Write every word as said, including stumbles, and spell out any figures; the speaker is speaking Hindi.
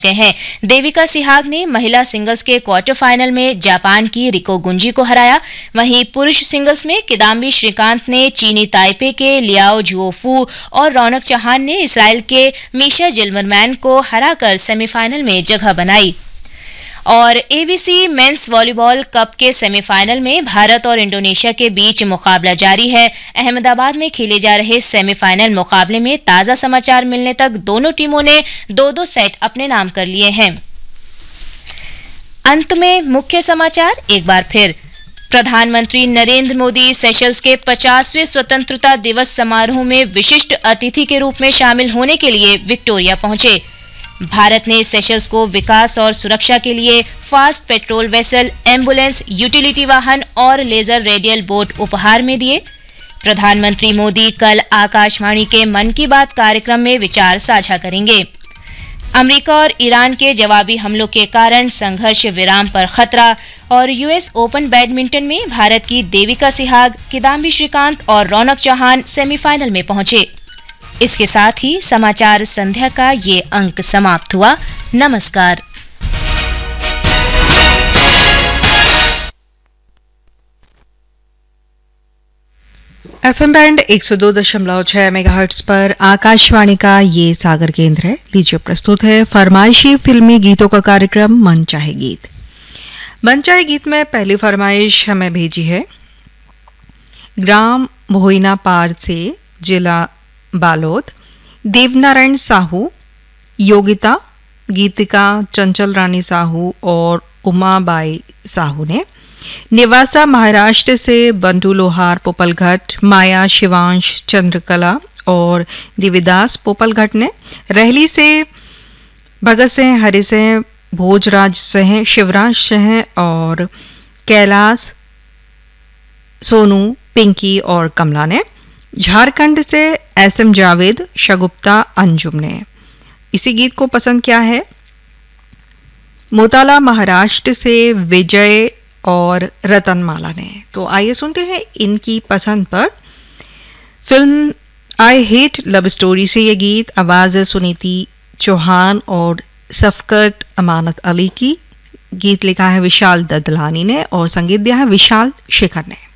हैं। देविका सिहाग ने महिला सिंगल्स के क्वार्टर फाइनल में जापान की रिको गुंजी को हराया। वहीं पुरुष सिंगल्स में किदाम्बी श्रीकांत ने चीनी ताइपे के लियाओ जुओफू और रौनक चौहान ने इसराइल के मीशा जिल्मरमैन को हराकर सेमीफाइनल में जगह बनाई। और एवीसी मेंस वॉलीबॉल कप के सेमीफाइनल में भारत और इंडोनेशिया के बीच मुकाबला जारी है। अहमदाबाद में खेले जा रहे सेमीफाइनल मुकाबले में ताजा समाचार मिलने तक दोनों टीमों ने दो दो सेट अपने नाम कर लिए हैं। अंत में मुख्य समाचार एक बार फिर। प्रधानमंत्री नरेंद्र मोदी सेशल्स के पचासवें स्वतंत्रता दिवस समारोह में विशिष्ट अतिथि के रूप में शामिल होने के लिए विक्टोरिया पहुंचे। भारत ने सेशल्स को विकास और सुरक्षा के लिए fast patrol vessel, ambulance, utility वाहन और लेजर रेडियल बोट उपहार में दिए। प्रधानमंत्री मोदी कल आकाशवाणी के मन की बात कार्यक्रम में विचार साझा करेंगे। अमेरिका और ईरान के जवाबी हमलों के कारण संघर्ष विराम पर खतरा। और यूएस ओपन बैडमिंटन में भारत की देविका सिहाग, किदाम्बी श्रीकांत और रौनक चौहान सेमीफाइनल में पहुंचे। इसके साथ ही समाचार संध्या का ये अंक समाप्त हुआ। नमस्कार। एफएम बैंड एक सौ दो दशमलव छह मेगाहर्ट्ज पर आकाशवाणी का ये सागर केंद्र है। लीजिए प्रस्तुत है फरमाइशी फिल्मी गीतों का कार्यक्रम मन चाहे गीत। मन चाहे गीत में पहली फरमाइश हमें भेजी है ग्राम मोहिना पार से, जिला बालोद, देवनारायण साहू, योगिता, गीतिका, चंचल रानी साहू और उमाबाई साहू ने। निवासा महाराष्ट्र से बंटू लोहार पोपलघट, माया शिवांश चंद्रकला और देवीदास पोपलघट ने। रहली से भगत सिंह, हरि सिंह, भोजराज सिंह, शिवराज सिंह और कैलाश, सोनू, पिंकी और कमला ने। झारखंड से एस एम जावेद, शगुप्ता, अंजुम ने इसी गीत को पसंद किया है। मोताला महाराष्ट्र से विजय और रतनमाला ने। तो आइए सुनते हैं इनकी पसंद पर film I hate love story से ये गीत। आवाज़ सुनीति चौहान और सफकत अमानत अली की। गीत लिखा है विशाल ददलानी ने और संगीत दिया है विशाल शेखर ने।